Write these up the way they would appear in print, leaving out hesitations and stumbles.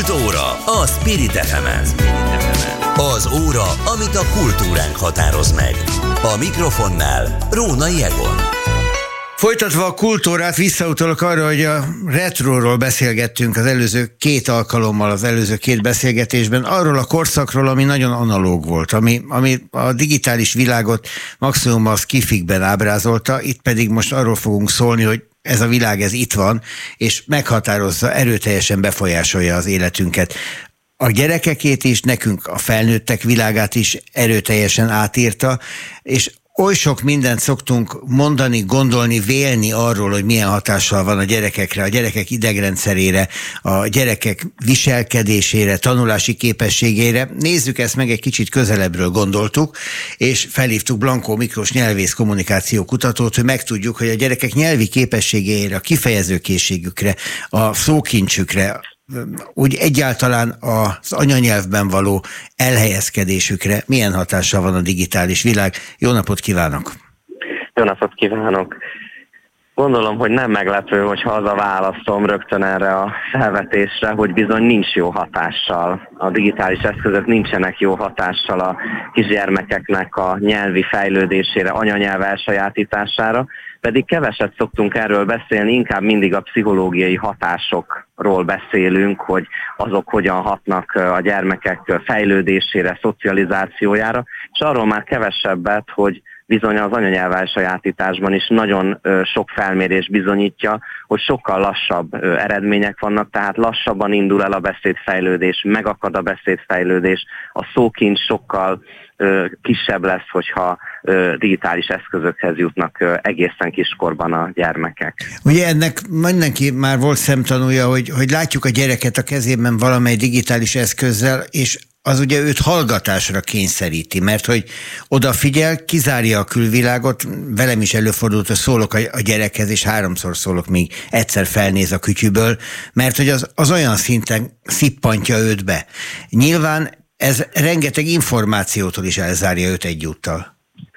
Kultúra a Spirit FM-en. Az óra, amit a kultúránk határoz meg. A mikrofonnál Rónai Egon. Folytatva a kultúrát, visszautalok arra, hogy a retróról beszélgettünk az előző két alkalommal, az előző két beszélgetésben, arról a korszakról, ami nagyon analóg volt, ami a digitális világot maximum a sci-fikben ábrázolta, itt pedig most arról fogunk szólni, hogy ez a világ, ez itt van, és meghatározza, erőteljesen befolyásolja az életünket. A gyerekekét is, nekünk a felnőttek világát is erőteljesen átírta, és oly sok mindent szoktunk mondani, gondolni, vélni arról, hogy milyen hatással van a gyerekekre, a gyerekek idegrendszerére, a gyerekek viselkedésére, tanulási képességére. Nézzük ezt meg, egy kicsit közelebbről gondoltuk, és felhívtuk Blankó Miklós nyelvész kommunikáció kutatót, hogy megtudjuk, hogy a gyerekek nyelvi képességeire, a kifejezőkészségükre, a szókincsükre, úgy egyáltalán az anyanyelvben való elhelyezkedésük,re milyen hatással van a digitális világ. Jó napot kívánok! Jó napot kívánok! Gondolom, hogy nem meglepő, hogyha az a válaszom rögtön erre a felvetésre, hogy bizony nincs jó hatással. A digitális eszközök nincsenek jó hatással a kisgyermekeknek a nyelvi fejlődésére, anyanyelv elsajátítására, pedig keveset szoktunk erről beszélni, inkább mindig a pszichológiai hatásokról beszélünk, hogy azok hogyan hatnak a gyermekek fejlődésére, szocializációjára, és arról már kevesebbet, hogy bizony az anyanyelv elsajátításban is nagyon sok felmérés bizonyítja, hogy sokkal lassabb eredmények vannak, tehát lassabban indul el a beszédfejlődés, megakad a beszédfejlődés, a szókincs sokkal kisebb lesz, hogyha digitális eszközökhez jutnak egészen kiskorban a gyermekek. Ugye ennek mindenki már volt szemtanúja, hogy látjuk a gyereket a kezében valamely digitális eszközzel, és az ugye őt hallgatásra kényszeríti, mert hogy odafigyel, kizárja a külvilágot, velem is előfordult, hogy szólok a gyerekhez, és 3-szor szólok, míg egyszer felnéz a kütyűből, mert hogy az olyan szinten szippantja őt be. Nyilván ez rengeteg információtól is elzárja őt egyúttal.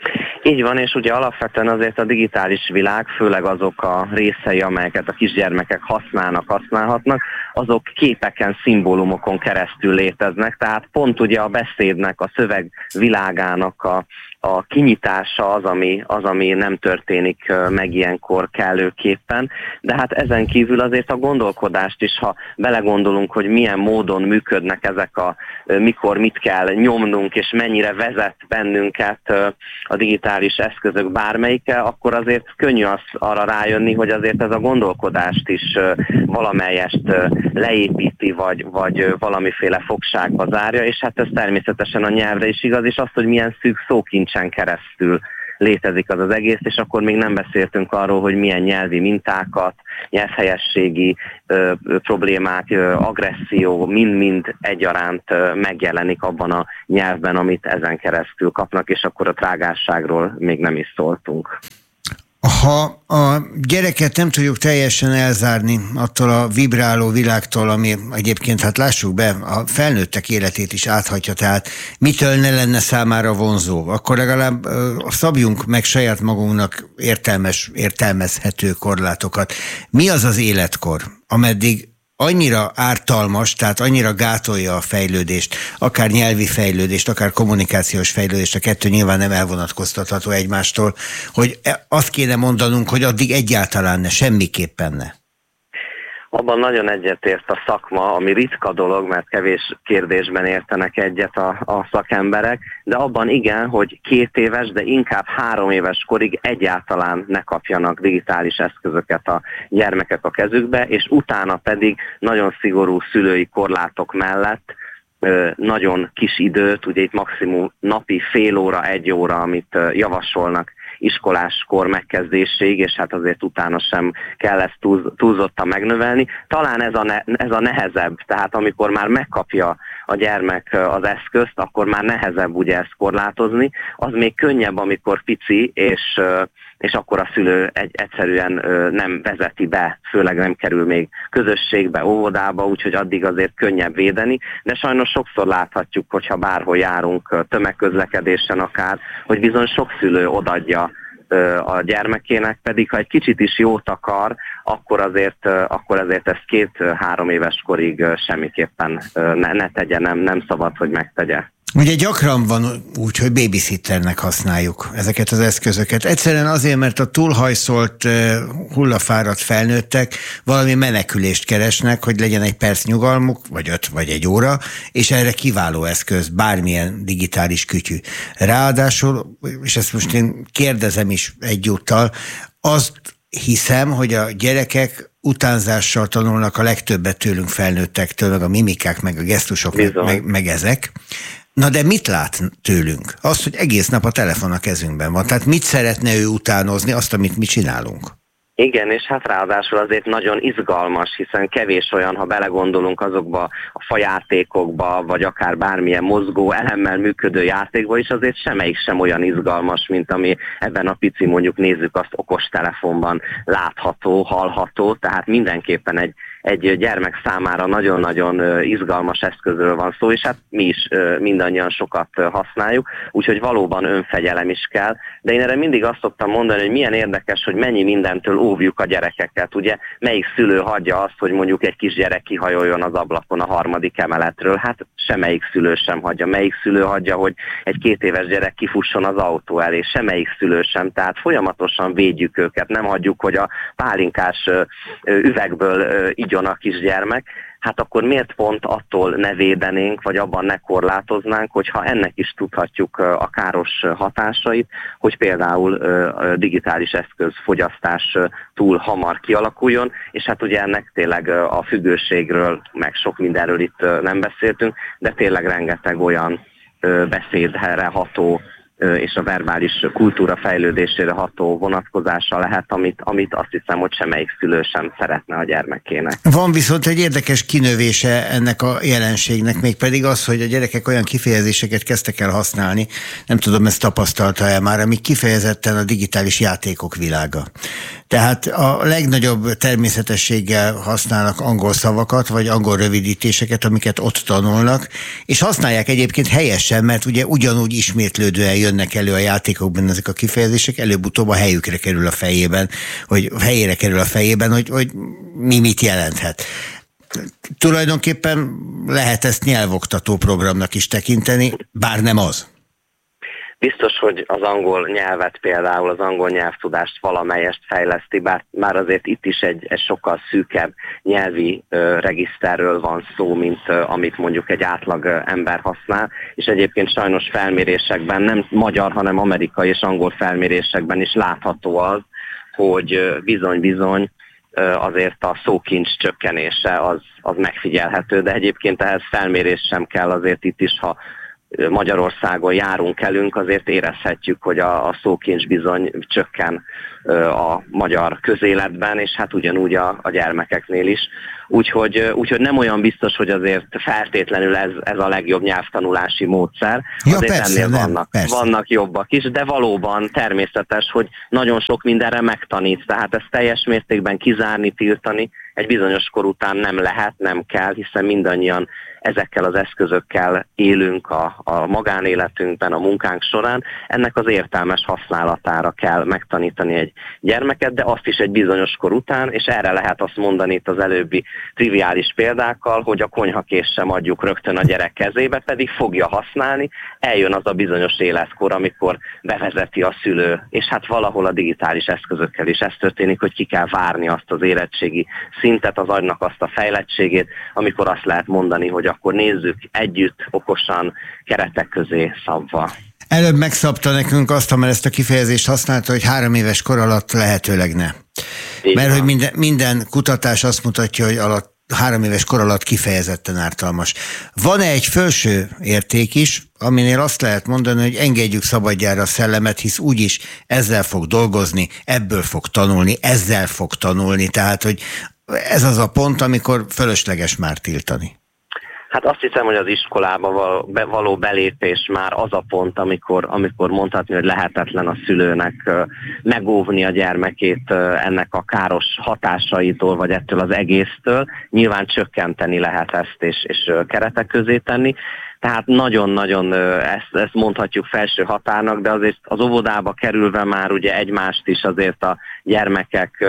Így van, és ugye alapvetően azért a digitális világ, főleg azok a részei, amelyeket a kisgyermekek használhatnak, azok képeken, szimbólumokon keresztül léteznek, tehát pont ugye a beszédnek, a szöveg világának a kinyitása az, ami nem történik meg ilyenkor kellőképpen, de hát ezen kívül azért a gondolkodást is, ha belegondolunk, hogy milyen módon működnek ezek mikor mit kell nyomnunk, és mennyire vezet bennünket a digitális eszközök bármelyike, akkor azért könnyű arra rájönni, hogy azért ez a gondolkodást is valamelyest leépíti, vagy valamiféle fogságba zárja, és hát ez természetesen a nyelvre is igaz, és az, hogy milyen szűk szókincsen keresztül létezik az egész, és akkor még nem beszéltünk arról, hogy milyen nyelvi mintákat, nyelvhelyességi problémák, agresszió, mind-mind egyaránt megjelenik abban a nyelvben, amit ezen keresztül kapnak, és akkor a trágásságról még nem is szóltunk. Ha a gyereket nem tudjuk teljesen elzárni attól a vibráló világtól, ami egyébként, hát lássuk be, a felnőttek életét is áthatja, tehát mitől ne lenne számára vonzó, akkor legalább szabjunk meg saját magunknak értelmezhető korlátokat. Mi az az életkor, ameddig annyira ártalmas, tehát annyira gátolja a fejlődést, akár nyelvi fejlődést, akár kommunikációs fejlődést, a kettő nyilván nem elvonatkoztatható egymástól, hogy azt kéne mondanunk, hogy addig egyáltalán ne, semmiképpen ne. Abban nagyon egyetért a szakma, ami ritka dolog, mert kevés kérdésben értenek egyet a szakemberek, de abban igen, hogy 2 éves, de inkább 3 éves korig egyáltalán ne kapjanak digitális eszközöket a gyermekek a kezükbe, és utána pedig nagyon szigorú szülői korlátok mellett nagyon kis időt, ugye itt maximum napi fél óra, 1 óra, amit javasolnak iskoláskor megkezdéséig, és hát azért utána sem kell ezt túlzottan megnövelni. Talán ez a nehezebb, tehát amikor már megkapja a gyermek az eszközt, akkor már nehezebb ugye ezt korlátozni. Az még könnyebb, amikor pici, és akkor a szülő egyszerűen nem vezeti be, főleg nem kerül még közösségbe, óvodába, úgyhogy addig azért könnyebb védeni, de sajnos sokszor láthatjuk, hogyha bárhol járunk tömegközlekedésen akár, hogy bizony sok szülő odaadja a gyermekének, pedig ha egy kicsit is jót akar, akkor azért ezt 2-3 éves korig semmiképpen ne tegye, nem szabad, hogy megtegye. Ugye gyakran van úgy, hogy babysitternek használjuk ezeket az eszközöket. Egyszerűen azért, mert a túlhajszolt, hullafáradt felnőttek valami menekülést keresnek, hogy legyen egy perc nyugalmuk, vagy 5, vagy 1 óra, és erre kiváló eszköz, bármilyen digitális kütyű. Ráadásul, és ezt most én kérdezem is egyúttal, azt hiszem, hogy a gyerekek utánzással tanulnak a legtöbbet tőlünk felnőttektől, meg a mimikák, meg a gesztusok, meg ezek. Na de mit lát tőlünk? Azt, hogy egész nap a telefon a kezünkben van. Tehát mit szeretne ő utánozni, azt, amit mi csinálunk? Igen, és hát ráadásul azért nagyon izgalmas, hiszen kevés olyan, ha belegondolunk azokba a fajátékokba, vagy akár bármilyen mozgó elemmel működő játékba is, azért semmelyik sem olyan izgalmas, mint ami ebben a pici, mondjuk nézzük azt, okostelefonban látható, hallható, tehát mindenképpen egy gyermek számára nagyon-nagyon izgalmas eszközről van szó, és hát mi is mindannyian sokat használjuk, úgyhogy valóban önfegyelem is kell, de én erre mindig azt szoktam mondani, hogy milyen érdekes, hogy mennyi mindentől óvjuk a gyerekeket, ugye melyik szülő hagyja azt, hogy mondjuk egy kisgyerek kihajoljon az ablakon a 3. emeletről, hát semmelyik szülő sem hagyja, melyik szülő hagyja, hogy egy 2 éves gyerek kifusson az autó elé, semmelyik szülő sem, tehát folyamatosan védjük őket, nem hagyjuk, hogy a pálinkás üvegből igyon a kisgyermek, hát akkor miért pont attól ne védenénk, vagy abban ne korlátoznánk, hogyha ennek is tudhatjuk a káros hatásait, hogy például digitális eszközfogyasztás túl hamar kialakuljon, és hát ugye ennek tényleg a függőségről, meg sok mindenről itt nem beszéltünk, de tényleg rengeteg olyan beszédre ható és a verbális kultúra fejlődésére ható vonatkozása lehet, amit azt hiszem, hogy semmelyik szülő sem szeretne a gyermekének. Van viszont egy érdekes kinövése ennek a jelenségnek, mégpedig az, hogy a gyerekek olyan kifejezéseket kezdtek el használni, nem tudom, ezt tapasztalta-e már, amik kifejezetten a digitális játékok világa. Tehát a legnagyobb természetességgel használnak angol szavakat, vagy angol rövidítéseket, amiket ott tanulnak, és használják egyébként helyesen, mert ugye ugyanúgy ismétlődően jönnek elő a játékokban ezek a kifejezések, előbb-utóbb a helyére kerül a fejében, hogy mi mit jelenthet. Tulajdonképpen lehet ezt nyelvoktató programnak is tekinteni, bár nem az. Biztos, hogy az angol nyelvet például, az angol nyelvtudást valamelyest fejleszti, bár azért itt is egy sokkal szűkebb nyelvi regiszterről van szó, mint amit mondjuk egy átlag ember használ, és egyébként sajnos felmérésekben, nem magyar, hanem amerikai és angol felmérésekben is látható az, hogy bizony-bizony azért a szókincs csökkenése az megfigyelhető, de egyébként ehhez felmérés sem kell, azért itt is, ha Magyarországon járunk-elünk, azért érezhetjük, hogy a szókincs bizony csökken a magyar közéletben, és hát ugyanúgy a gyermekeknél is. Úgyhogy nem olyan biztos, hogy azért feltétlenül ez a legjobb nyelvtanulási módszer. Ja, azért persze, ennél vannak jobbak is, de valóban természetes, hogy nagyon sok mindenre megtanít, tehát ezt teljes mértékben kizárni, tiltani egy bizonyos kor után nem lehet, nem kell, hiszen mindannyian ezekkel az eszközökkel élünk a magánéletünkben, a munkánk során. Ennek az értelmes használatára kell megtanítani egy gyermeket, de azt is egy bizonyos kor után, és erre lehet azt mondani itt az előbbi triviális példákkal, hogy a konyhakést sem adjuk rögtön a gyerek kezébe, pedig fogja használni, eljön az a bizonyos életkor, amikor bevezeti a szülő, és hát valahol a digitális eszközökkel is ez történik, hogy ki kell várni azt az érettségi szintet, az agynak azt a fejlettségét, amikor azt lehet mondani, hogy akkor nézzük együtt, okosan, keretek közé szabva. Előbb megszabta nekünk azt, amely ezt a kifejezést használta, hogy 3 éves kor alatt lehetőleg ne. Mert hogy minden kutatás azt mutatja, hogy 3 éves kor alatt kifejezetten ártalmas. Van-e egy felső érték is, aminél azt lehet mondani, hogy engedjük szabadjára a szellemet, hisz úgyis ezzel fog dolgozni, ebből fog tanulni, ezzel fog tanulni, tehát hogy ez az a pont, amikor fölösleges már tiltani. Hát azt hiszem, hogy az iskolába való belépés már az a pont, amikor mondhatni, hogy lehetetlen a szülőnek megóvni a gyermekét ennek a káros hatásaitól, vagy ettől az egésztől. Nyilván csökkenteni lehet ezt, és keretek közé tenni. Tehát nagyon-nagyon ezt mondhatjuk felső határnak, de azért az óvodába kerülve már ugye egymást is azért a gyermekek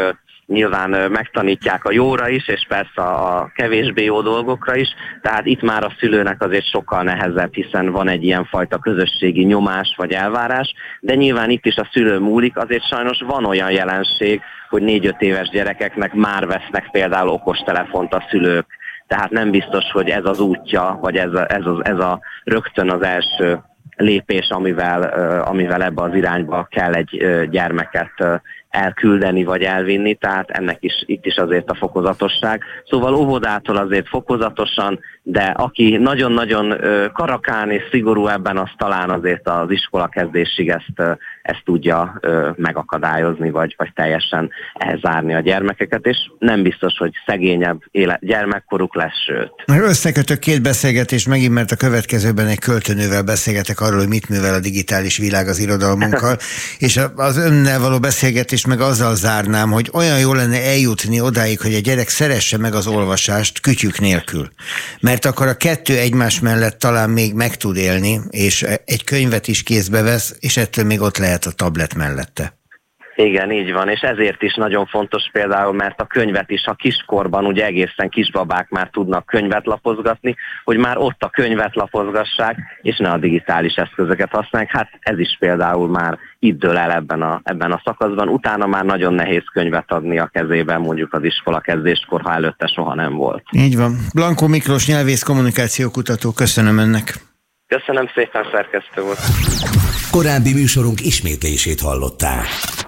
nyilván megtanítják a jóra is, és persze a kevésbé jó dolgokra is, tehát itt már a szülőnek azért sokkal nehezebb, hiszen van egy ilyen fajta közösségi nyomás vagy elvárás, de nyilván itt is a szülő múlik, azért sajnos van olyan jelenség, hogy 4-5 éves gyerekeknek már vesznek például okostelefont a szülők, tehát nem biztos, hogy ez az útja, vagy ez a rögtön az első lépés, amivel ebbe az irányba kell egy gyermeket elküldeni vagy elvinni, tehát itt is azért a fokozatosság. Szóval óvodától azért fokozatosan, de aki nagyon-nagyon karakán és szigorú ebben, az talán azért az iskola kezdésig ezt tudja megakadályozni, vagy teljesen elzárni a gyermekeket, és nem biztos, hogy szegényebb gyermekkoruk lesz, sőt. Összekötök két beszélgetést megint, mert a következőben egy költőnővel beszélgetek arról, hogy mit művel a digitális világ az irodalmunkkal, és az önnel való beszélgetést meg azzal zárnám, hogy olyan jó lenne eljutni odáig, hogy a gyerek szeresse meg az olvasást kütyük nélkül. Mert akkor a kettő egymás mellett talán még meg tud élni, és egy könyvet is kézbe vesz, és ettől még ott lehet a tablet mellette. Igen, így van, és ezért is nagyon fontos például, mert a könyvet is a kiskorban, ugye egészen kisbabák már tudnak könyvet lapozgatni, hogy már ott a könyvet lapozgassák, és ne a digitális eszközöket használják. Hát ez is például már itt dől el ebben a szakaszban. Utána már nagyon nehéz könyvet adni a kezében, mondjuk az iskola kezdéskor, ha előtte soha nem volt. Így van. Blankó Miklós nyelvész kommunikációkutató, köszönöm önnek. Köszönöm szépen, szerkesztő úr. Korábbi műsorunk ismétlését hallották.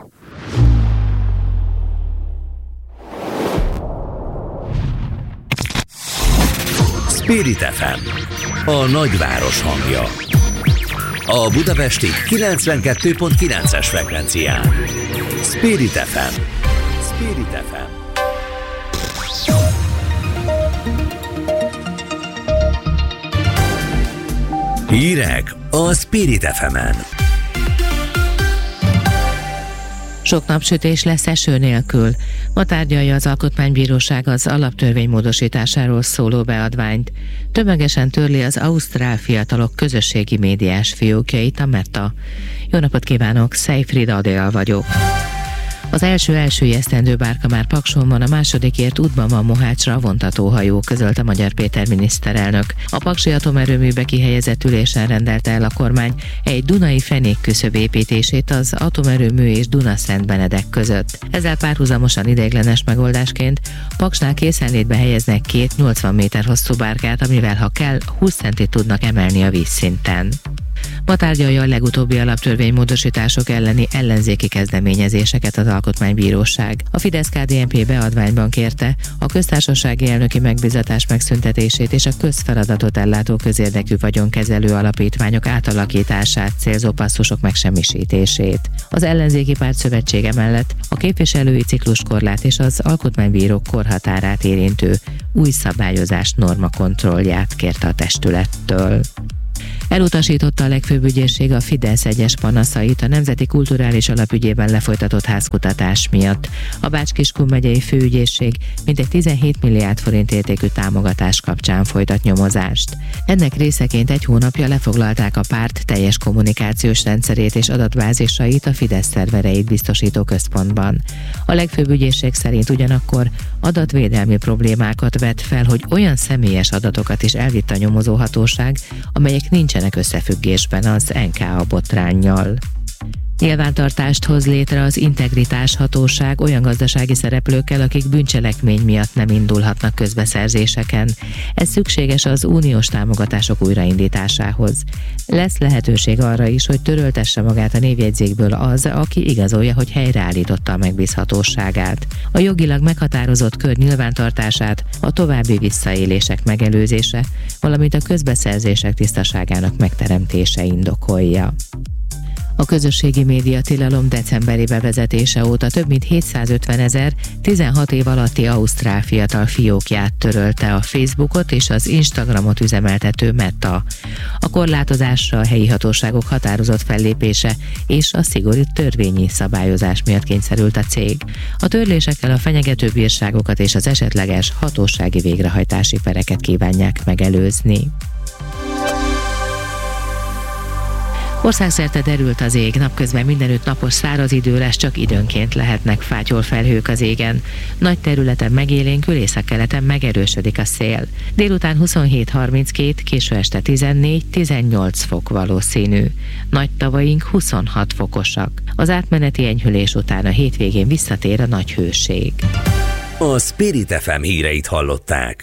Spirit FM, a nagyváros hangja. A budapesti 92.9-es frekvencián. Spirit FM. Spirit FM. Hírek a Spirit FM-en. Sok napsütés lesz eső nélkül. Ma tárgyalja az Alkotmánybíróság az alaptörvény módosításáról szóló beadványt. Tömegesen törli az ausztrál fiatalok közösségi médiás fiókjait a Meta. Jó napot kívánok, Seyfried Adél vagyok. Az első esztendő bárka már Pakson van, a másodikért útban van Mohácsra a vontatóhajó, közölte Magyar Péter miniszterelnök. A paksi atomerőműbe kihelyezett ülésen rendelte el a kormány egy dunai fenékküszöb építését az atomerőmű és Dunaszent Benedek között. Ezzel párhuzamosan ideiglenes megoldásként Paksnál készenlétbe helyeznek 2 80 méter hosszú bárkát, amivel ha kell 20 centit tudnak emelni a vízszinten. Ma tárgyalja a legutóbbi alaptörvénymódosítások elleni ellenzéki kezdeményezéseket az Alkotmánybíróság. A Fidesz-KDNP beadványban kérte a köztársasági elnöki megbízatás megszüntetését és a közfeladatot ellátó közérdekű vagyonkezelő alapítványok átalakítását célzó passzusok megsemmisítését. Az ellenzéki párt szövetsége mellett a képviselői cikluskorlát és az alkotmánybírók korhatárát érintő új szabályozás normakontrollját kérte a testülettől. Elutasította a legfőbb ügyészség a Fidesz egyes panaszait a Nemzeti Kulturális Alapügyében lefolytatott házkutatás miatt. A Bács-Kiskun megyei főügyészség mintegy 17 milliárd forint értékű támogatás kapcsán folytat nyomozást. Ennek részeként egy hónapja lefoglalták a párt teljes kommunikációs rendszerét és adatbázisait a Fidesz szervereit biztosító központban. A legfőbb ügyészség szerint ugyanakkor adatvédelmi problémákat vet fel, hogy olyan személyes adatokat is elvitt a nyomozóhatóság, amelyek nincsenek összefüggésben az NKA botránnyal. Nyilvántartást hoz létre az Integritás Hatóság olyan gazdasági szereplőkkel, akik bűncselekmény miatt nem indulhatnak közbeszerzéseken. Ez szükséges az uniós támogatások újraindításához. Lesz lehetőség arra is, hogy töröltesse magát a névjegyzékből az, aki igazolja, hogy helyreállította a megbízhatóságát. A jogilag meghatározott kör nyilvántartását a további visszaélések megelőzése, valamint a közbeszerzések tisztaságának megteremtése indokolja. A közösségi média tilalom decemberi bevezetése óta több mint 750 000 16 év alatti ausztrál fiatal fiókját törölte a Facebookot és az Instagramot üzemeltető Meta. A korlátozásra a helyi hatóságok határozott fellépése és a szigorú törvényi szabályozás miatt kényszerült a cég. A törlésekkel a fenyegető bírságokat és az esetleges hatósági végrehajtási pereket kívánják megelőzni. Országszerte derült az ég, napközben mindenütt napos száraz idő lesz, csak időnként lehetnek fátyolfelhők az égen. Nagy területen megélénkül, északkeleten megerősödik a szél. Délután 27-32, késő este 14-18 fok valószínű. Nagy tavaink 26 fokosak. Az átmeneti enyhülés után a hétvégén visszatér a nagy hőség. A Spirit FM híreit hallották.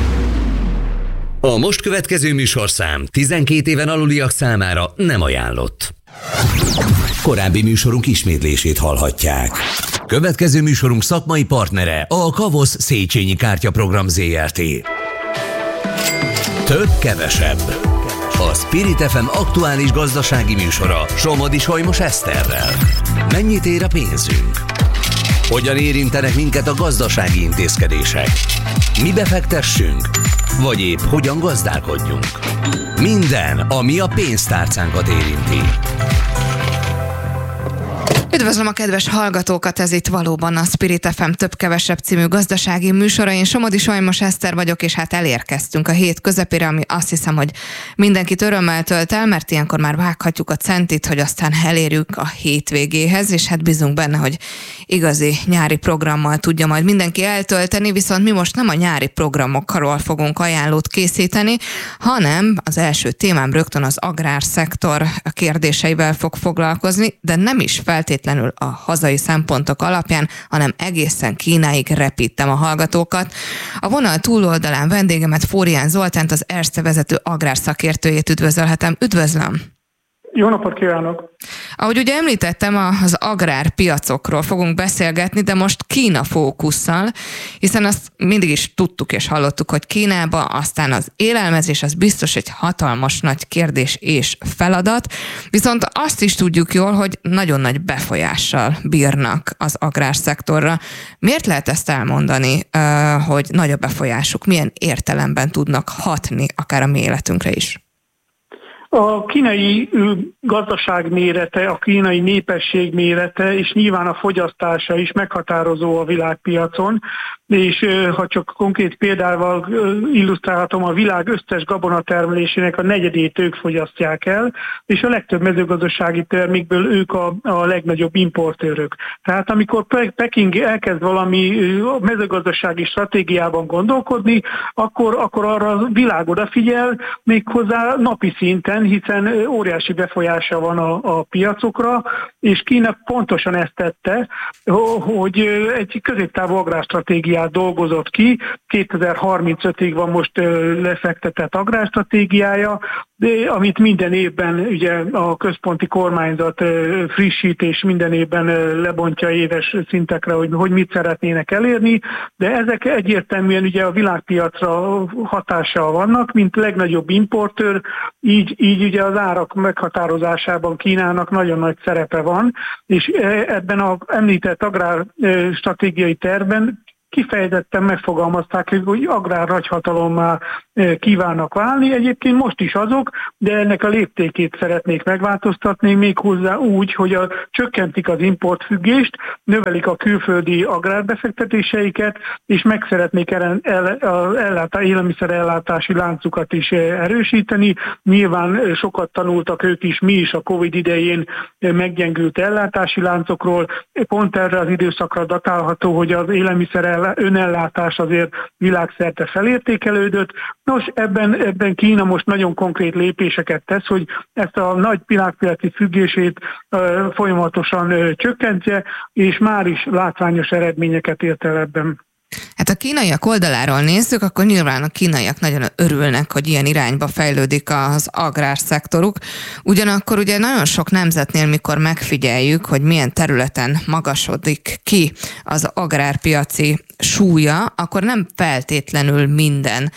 A most következő műsorszám 12 éven aluliak számára nem ajánlott. Korábbi műsorunk ismétlését hallhatják. Következő műsorunk szakmai partnere a Kavosz Széchenyi Kártyaprogram Zrt. Több-kevesebb. A Spirit FM aktuális gazdasági műsora Somodi Solymos Eszterrel. Mennyit ér a pénzünk? Hogyan érintenek minket a gazdasági intézkedések? Mi befektessünk? Vagy épp hogyan gazdálkodjunk? Minden, ami a pénztárcánkat érinti. Üdvözlöm a kedves hallgatókat, ez itt valóban a Spirit FM több-kevesebb című gazdasági műsora. Én Somodi Solymos Eszter vagyok, és hát elérkeztünk a hét közepére, ami azt hiszem, hogy mindenkit örömmel tölt el, mert ilyenkor már vághatjuk a centit, hogy aztán elérjük a hétvégéhez, és hát bízunk benne, hogy igazi nyári programmal tudja majd mindenki eltölteni, viszont mi most nem a nyári programokról fogunk ajánlót készíteni, hanem az első témám rögtön az agrárszektor kérdéseivel fog foglalkozni, de nem is feltétlenül a hazai szempontok alapján, hanem egészen Kínáig repítem a hallgatókat. A vonal túloldalán vendégemet, Fórián Zoltánt, az Erste vezető agrárszakértőjét üdvözölhetem. Üdvözlöm! Jó napot kívánok! Ahogy ugye említettem, az agrárpiacokról fogunk beszélgetni, de most Kína fókusszal, hiszen azt mindig is tudtuk és hallottuk, hogy Kínába aztán az élelmezés az biztos egy hatalmas nagy kérdés és feladat, viszont azt is tudjuk jól, hogy nagyon nagy befolyással bírnak az agrárszektorra. Miért lehet ezt elmondani, hogy nagy a befolyásuk? Milyen értelemben tudnak hatni akár a mi életünkre is? A kínai gazdaság mérete, a kínai népesség mérete, és nyilván a fogyasztása is meghatározó a világpiacon, és ha csak konkrét példával illusztrálhatom, a világ összes gabonatermelésének a negyedét ők fogyasztják el, és a legtöbb mezőgazdasági termékből ők a legnagyobb importőrök. Tehát amikor Peking elkezd valami mezőgazdasági stratégiában gondolkodni, akkor arra a világ odafigyel, méghozzá napi szinten, hiszen óriási befolyása van a piacokra, és Kína pontosan ezt tette, hogy egy középtávú agrárstratégiát dolgozott ki, 2035-ig van most lefektetett agrárstratégiája, de amit minden évben ugye a központi kormányzat frissít, és minden évben lebontja éves szintekre, hogy mit szeretnének elérni, de ezek egyértelműen ugye a világpiacra hatással vannak, mint legnagyobb importőr, így ugye az árak meghatározásában Kínának nagyon nagy szerepe van, és ebben az említett agrárstratégiai tervben kifejezetten megfogalmazták, hogy agrár nagyhatalommá kívánnak válni. Egyébként most is azok, de ennek a léptékét szeretnék megváltoztatni, méghozzá úgy, hogy csökkentik az importfüggést, növelik a külföldi agrárbefektetéseiket, és meg szeretnék élelmiszerellátási láncukat is erősíteni. Nyilván sokat tanultak ők is, mi is a Covid idején meggyengült ellátási láncokról. Pont erre az időszakra datálható, hogy az élelmiszer önellátás azért világszerte felértékelődött. Nos, ebben Kína most nagyon konkrét lépéseket tesz, hogy ezt a nagy világpiaci függését folyamatosan csökkentje, és már is látványos eredményeket ért el ebben. Hát a kínaiak oldaláról nézzük, akkor nyilván a kínaiak nagyon örülnek, hogy ilyen irányba fejlődik az agrárszektoruk. Ugyanakkor ugye nagyon sok nemzetnél, mikor megfigyeljük, hogy milyen területen magasodik ki az agrárpiaci súlya, akkor nem feltétlenül minden,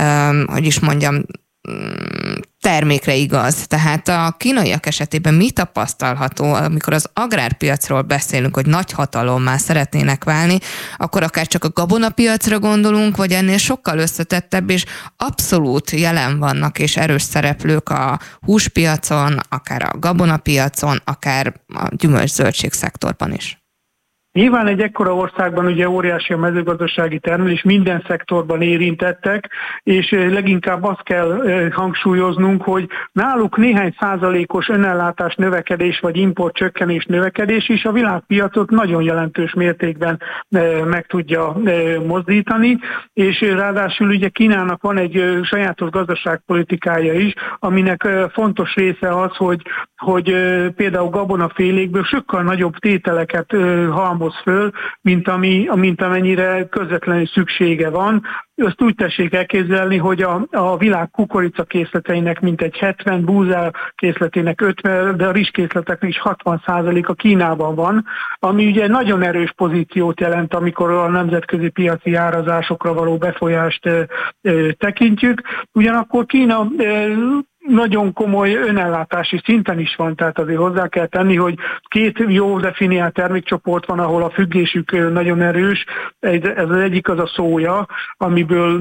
termékre igaz. Tehát a kínaiak esetében mi tapasztalható, amikor az agrárpiacról beszélünk, hogy nagy hatalommá szeretnének válni, akkor akár csak a gabonapiacra gondolunk, vagy ennél sokkal összetettebb, és abszolút jelen vannak és erős szereplők a húspiacon, akár a gabonapiacon, akár a gyümölcs-zöldség szektorban is. Nyilván egy ekkora országban ugye óriási a mezőgazdasági termelés, minden szektorban érintettek, és leginkább azt kell hangsúlyoznunk, hogy náluk néhány százalékos önellátás növekedés vagy import csökkenés növekedés is a világpiacot nagyon jelentős mértékben meg tudja mozdítani, és ráadásul ugye Kínának van egy sajátos gazdaságpolitikája is, aminek fontos része az, hogy például gabonafélékből sokkal nagyobb tételeket halmoz föl, mint amennyire közvetlenül szüksége van. Ezt úgy tessék elképzelni, hogy a világ kukoricakészleteinek mintegy 70, búzá készletének 50, de a rizskészleteknek is 60%-a Kínában van, ami ugye nagyon erős pozíciót jelent, amikor a nemzetközi piaci árazásokra való befolyást tekintjük. Ugyanakkor Kína nagyon komoly önellátási szinten is van, tehát azért hozzá kell tenni, hogy két jó definiált termékcsoport van, ahol a függésük nagyon erős. Ez az egyik az a szója, amiből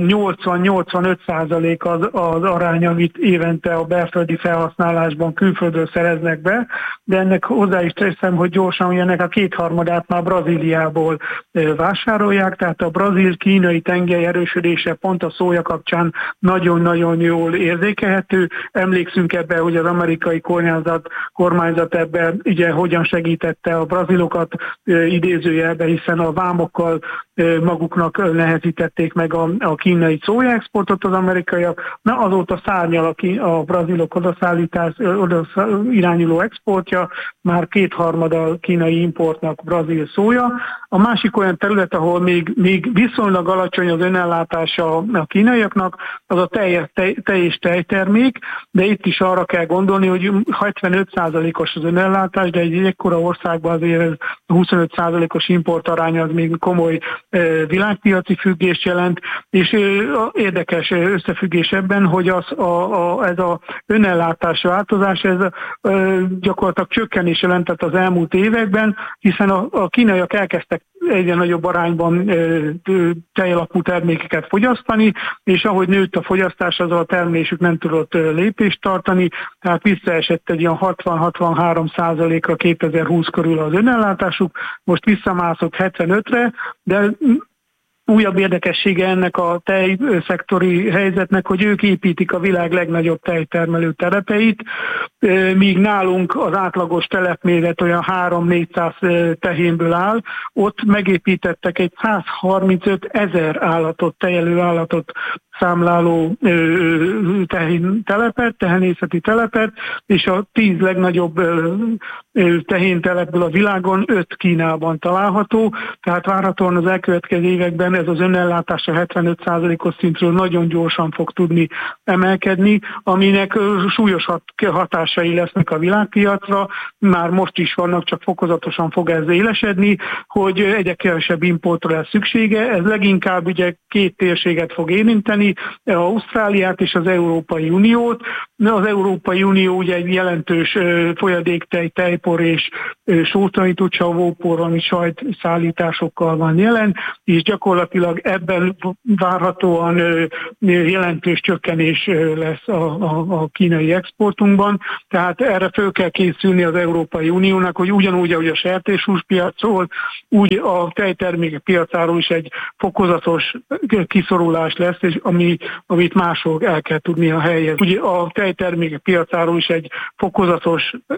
80-85% az arány, amit évente a belföldi felhasználásban külföldről szereznek be, de ennek hozzá is teszem, hogy gyorsan ennek a kétharmadát már Brazíliából vásárolják, tehát a brazil-kínai tengely erősödése pont a szója kapcsán nagyon-nagyon jól érzékelhető. Emlékszünk ebbe, hogy az amerikai kormányzat ebben ugye hogyan segítette a brazilokat idézőjelbe, hiszen a vámokkal maguknak nehezítették meg a kínai szójaexportot az amerikaiak. Na azóta szárnyal a brazilok oda irányuló exportja, már kétharmada a kínai importnak brazil szója. A másik olyan terület, ahol még viszonylag alacsony az önellátása a kínaiaknak, az a tej és tejtermék, de itt is arra kell gondolni, hogy 75%-os az önellátás, de egy ekkora országban azért 25%-os importaránya az még komoly világpiaci függést jelent, és érdekes összefüggés ebben, hogy ez az önellátás változás, ez gyakorlatilag csökkenés jelentett az elmúlt években, hiszen a kínaiak elkezdtek egyre nagyobb arányban tejalapú termékeket fogyasztani, és ahogy nőtt a fogyasztás, azzal a termelésük nem tudott lépést tartani, tehát visszaesett egy ilyen 60-63%-ra 2020 körül az önellátásuk, most visszamászott 75-re, de újabb érdekessége ennek a tejszektori helyzetnek, hogy ők építik a világ legnagyobb tejtermelő telepeit, míg nálunk az átlagos telepméret olyan 3-400 tehénből áll, ott megépítettek egy 135 000 állatot, tejelő állatot számláló tehenészeti telepet, és a 10 legnagyobb tehéntelepből a világon 5 Kínában található, tehát várhatóan az elkövetkező években ez az önellátás a 75%-os szintről nagyon gyorsan fog tudni emelkedni, aminek súlyos hatásai lesznek a világpiacra, már most is vannak, csak fokozatosan fog ez élesedni, hogy egyre kevesebb importra lesz szüksége, ez leginkább ugye két térséget fog érinteni, Ausztráliát és az Európai Uniót. Az Európai Unió ugye egy jelentős folyadéktej, tejpor és sótanító csavópor, ami sajt szállításokkal van jelen, és gyakorlatilag ebben várhatóan jelentős csökkenés lesz a kínai exportunkban, tehát erre föl kell készülni az Európai Uniónak, hogy ugyanúgy, ahogy a sertéshúspiacról, úgy a tejtermékek piacáról is egy fokozatos kiszorulás lesz, és amit máshol el kell tudnia helyezni. Ugye a tejtermékek piacáról is egy fokozatos